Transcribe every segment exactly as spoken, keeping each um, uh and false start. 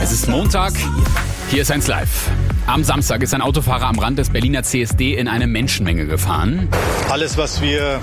Es ist Montag, hier ist eins live. Am Samstag ist ein Autofahrer am Rand des Berliner C S D in eine Menschenmenge gefahren. Alles, was wir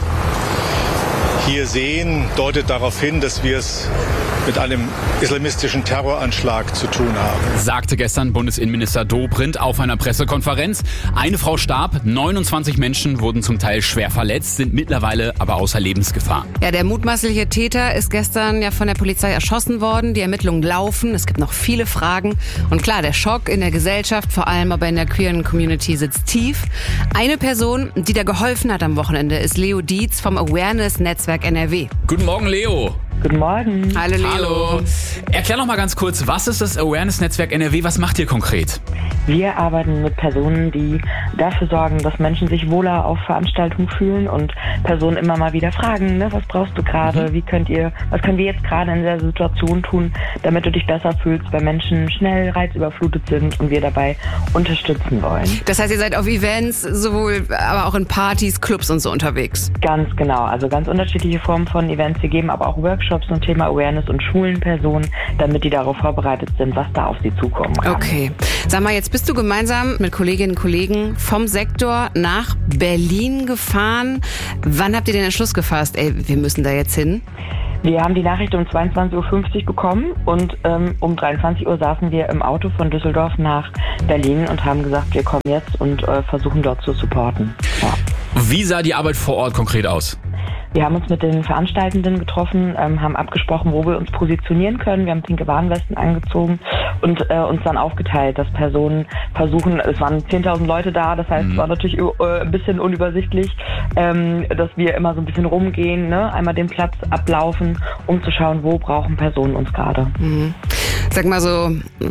hier sehen, deutet darauf hin, dass wir es mit einem islamistischen Terroranschlag zu tun haben. Sagte gestern Bundesinnenminister Dobrindt auf einer Pressekonferenz. Eine Frau starb, neunundzwanzig Menschen wurden zum Teil schwer verletzt, sind mittlerweile aber außer Lebensgefahr. Ja, der mutmaßliche Täter ist gestern ja von der Polizei erschossen worden. Die Ermittlungen laufen. Es gibt noch viele Fragen. Und klar, der Schock in der Gesellschaft, vor allem aber in der queeren Community, sitzt tief. Eine Person, die da geholfen hat am Wochenende, ist Leo Dietz vom Awareness-Netzwerk N R W. Guten Morgen, Leo. Guten Morgen. Hallo, Leo. Hallo. Erklär noch mal ganz kurz, was ist das Awareness-Netzwerk N R W? Was macht ihr konkret? Wir arbeiten mit Personen, die dafür sorgen, dass Menschen sich wohler auf Veranstaltungen fühlen und Personen immer mal wieder fragen, ne, was brauchst du gerade, mhm. wie könnt ihr, was können wir jetzt gerade in der Situation tun, damit du dich besser fühlst, weil Menschen schnell reizüberflutet sind und wir dabei unterstützen wollen. Das heißt, ihr seid auf Events, sowohl aber auch in Partys, Clubs und so unterwegs? Ganz genau, also ganz unterschiedliche Formen von Events. Wir geben aber auch Workshops zum Thema Awareness und schulen Personen, damit die darauf vorbereitet sind, was da auf sie zukommen kann. Okay. Sag mal, jetzt bist du gemeinsam mit Kolleginnen und Kollegen vom Sektor nach Berlin gefahren. Wann habt ihr den Entschluss gefasst, ey, wir müssen da jetzt hin? Wir haben die Nachricht um zweiundzwanzig Uhr fünfzig bekommen und ähm, um dreiundzwanzig Uhr saßen wir im Auto von Düsseldorf nach Berlin und haben gesagt, wir kommen jetzt und äh, versuchen dort zu supporten. Ja. Wie sah die Arbeit vor Ort konkret aus? Wir haben uns mit den Veranstaltenden getroffen, ähm, haben abgesprochen, wo wir uns positionieren können. Wir haben pinke Warnwesten angezogen und äh, uns dann aufgeteilt, dass Personen versuchen, es waren zehntausend Leute da, das heißt, mhm. es war natürlich äh, ein bisschen unübersichtlich, ähm, dass wir immer so ein bisschen rumgehen, ne? Einmal den Platz ablaufen, um zu schauen, wo brauchen Personen uns gerade. Mhm. Sag mal so,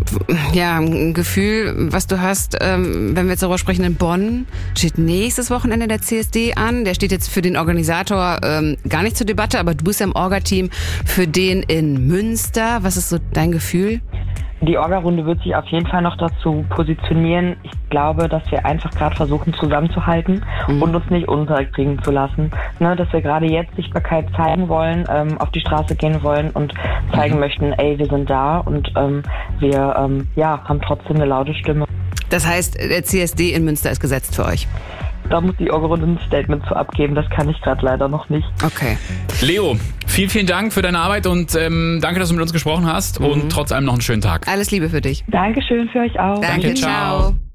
ja, ein Gefühl, was du hast, ähm, wenn wir jetzt darüber sprechen, in Bonn steht nächstes Wochenende der C S D an. Der steht jetzt für den Organisator ähm, gar nicht zur Debatte, aber du bist ja im Orga-Team für den in Münster. Was ist so dein Gefühl? Die Orga-Runde wird sich auf jeden Fall noch dazu positionieren. Ich glaube, dass wir einfach gerade versuchen zusammenzuhalten mhm. und uns nicht unterkriegen zu lassen. Ne, dass wir gerade jetzt Sichtbarkeit zeigen wollen, ähm, auf die Straße gehen wollen und zeigen mhm. möchten, ey, wir sind da und ähm, wir ähm, ja, haben trotzdem eine laute Stimme. Das heißt, der C S D in Münster ist gesetzt für euch? Da muss die Orga-Runde ein Statement zu abgeben. Das kann ich gerade leider noch nicht. Okay. Leo, vielen, vielen Dank für deine Arbeit und ähm, danke, dass du mit uns gesprochen hast mhm. und trotz allem noch einen schönen Tag. Alles Liebe für dich. Dankeschön für euch auch. Danke, danke ciao. ciao.